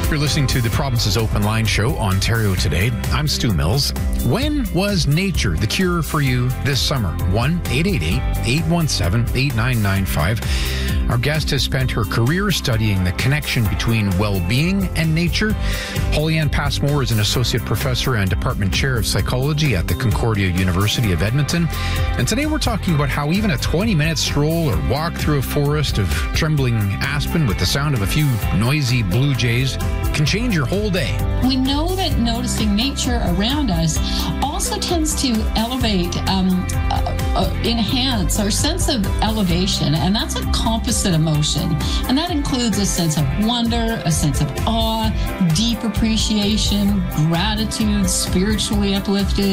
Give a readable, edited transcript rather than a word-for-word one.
You're listening to the Province's Open Line Show, Ontario Today. I'm Stu Mills. When was nature the cure for you this summer? 1-888-817-8995. Our guest has spent her career studying the connection between well-being and nature. Holly-Ann Passmore is an associate professor and department chair of psychology at the Concordia University of Edmonton. And today we're talking about how even a 20-minute stroll or walk through a forest of trembling aspen with the sound of a few noisy blue jays can change your whole day. We know that noticing nature around us also tends to elevate, enhance our sense of elevation, and that's a composite emotion. And that includes a sense of wonder, a sense of awe, deep appreciation, gratitude, spiritually uplifted.